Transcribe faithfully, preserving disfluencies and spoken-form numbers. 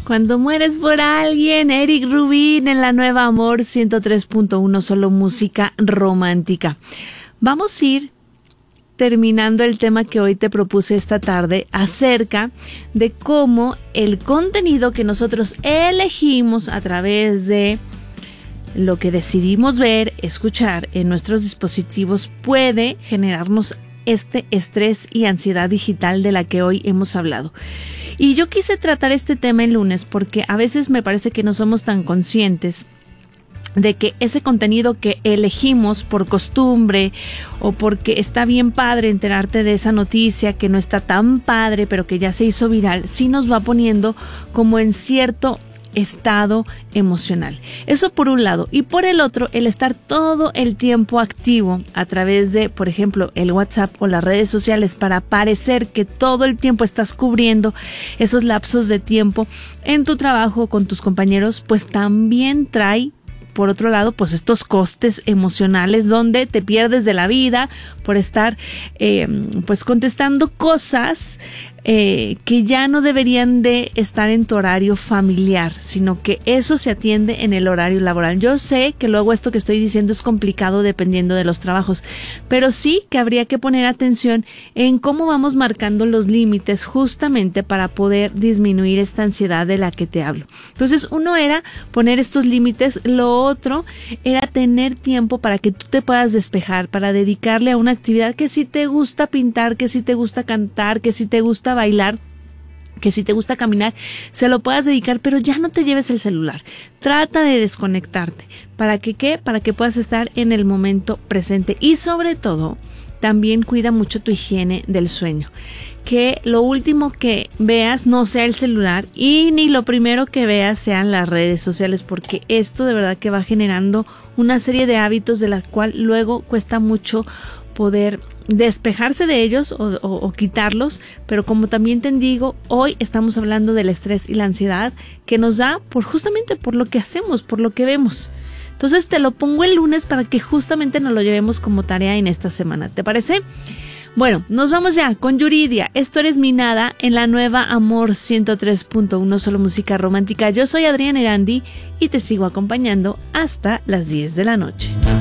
Cuando mueres por alguien, Eric Rubin en la Nueva Amor ciento tres punto uno, solo música romántica. Vamos a ir terminando el tema que hoy te propuse esta tarde acerca de cómo el contenido que nosotros elegimos a través de lo que decidimos ver, escuchar en nuestros dispositivos puede generarnos este estrés y ansiedad digital de la que hoy hemos hablado. Y yo quise tratar este tema el lunes porque a veces me parece que no somos tan conscientes de que ese contenido que elegimos por costumbre o porque está bien padre enterarte de esa noticia que no está tan padre pero que ya se hizo viral, sí nos va poniendo como en cierto estado emocional. Eso por un lado. Y por el otro, el estar todo el tiempo activo a través de, por ejemplo, el WhatsApp o las redes sociales para parecer que todo el tiempo estás cubriendo esos lapsos de tiempo en tu trabajo con tus compañeros, pues también trae, por otro lado, pues estos costes emocionales donde te pierdes de la vida por estar eh, pues contestando cosas Eh, que ya no deberían de estar en tu horario familiar, sino que eso se atiende en el horario laboral. Yo sé que luego esto que estoy diciendo es complicado dependiendo de los trabajos, pero sí que habría que poner atención en cómo vamos marcando los límites justamente para poder disminuir esta ansiedad de la que te hablo. Entonces, uno era poner estos límites, lo otro era tener tiempo para que tú te puedas despejar, para dedicarle a una actividad que si te gusta pintar, que si te gusta cantar, que si te gusta bailar, que si te gusta caminar, se lo puedas dedicar, pero ya no te lleves el celular. Trata de desconectarte. ¿Para que qué? Para que puedas estar en el momento presente y sobre todo, también cuida mucho tu higiene del sueño. Que lo último que veas no sea el celular y ni lo primero que veas sean las redes sociales, porque esto de verdad que va generando una serie de hábitos de la cual luego cuesta mucho poder despejarse de ellos o, o, o quitarlos, pero como también te digo, hoy estamos hablando del estrés y la ansiedad que nos da por justamente por lo que hacemos, por lo que vemos. Entonces te lo pongo el lunes para que justamente nos lo llevemos como tarea en esta semana. ¿Te parece? Bueno, nos vamos ya con Yuridia. Esto eres mi nada en la Nueva Amor ciento tres punto uno, solo música romántica. Yo soy Adriana Erandi y te sigo acompañando hasta las diez de la noche.